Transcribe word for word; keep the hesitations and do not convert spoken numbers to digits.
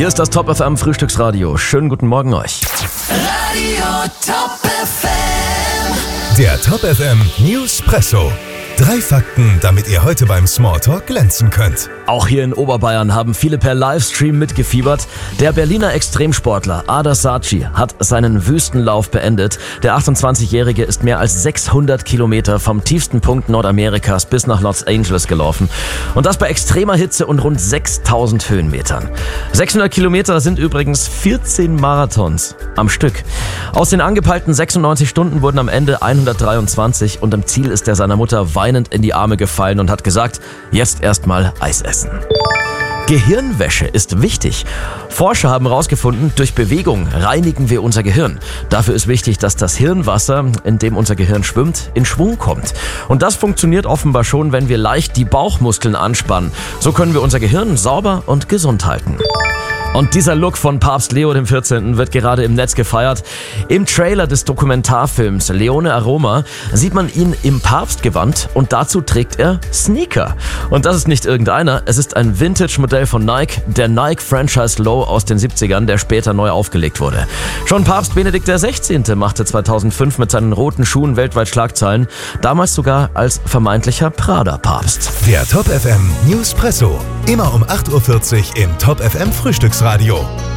Hier ist das Top F M Frühstücksradio. Schönen guten Morgen euch. Radio Top F M. Der Top F M Newspresso. Drei Fakten, damit ihr heute beim Smalltalk glänzen könnt. Auch hier in Oberbayern haben viele per Livestream mitgefiebert. Der Berliner Extremsportler Ada Saatchi hat seinen Wüstenlauf beendet. Der achtundzwanzigjährige ist mehr als sechshundert Kilometer vom tiefsten Punkt Nordamerikas bis nach Los Angeles gelaufen. Und das bei extremer Hitze und rund sechstausend Höhenmetern. sechshundert Kilometer sind übrigens vierzehn Marathons am Stück. Aus den angepeilten sechsundneunzig Stunden wurden am Ende hundertdreiundzwanzig und im Ziel ist er seiner Mutter weinend in die Arme gefallen und hat gesagt, jetzt erstmal Eis essen. Gehirnwäsche ist wichtig. Forscher haben herausgefunden, durch Bewegung reinigen wir unser Gehirn. Dafür ist wichtig, dass das Hirnwasser, in dem unser Gehirn schwimmt, in Schwung kommt. Und das funktioniert offenbar schon, wenn wir leicht die Bauchmuskeln anspannen. So können wir unser Gehirn sauber und gesund halten. Und dieser Look von Papst Leo der vierzehnte. wird gerade im Netz gefeiert. Im Trailer des Dokumentarfilms Leone Aroma sieht man ihn im Papstgewand und dazu trägt er Sneaker. Und das ist nicht irgendeiner, es ist ein Vintage-Modell von Nike, der Nike Franchise Low aus den siebzigern, der später neu aufgelegt wurde. Schon Papst Benedikt der sechzehnte. machte zweitausendfünf mit seinen roten Schuhen weltweit Schlagzeilen, damals sogar als vermeintlicher Prada-Papst. Der Top F M Newspresso. Immer um acht Uhr vierzig im Top F M Frühstücksradio.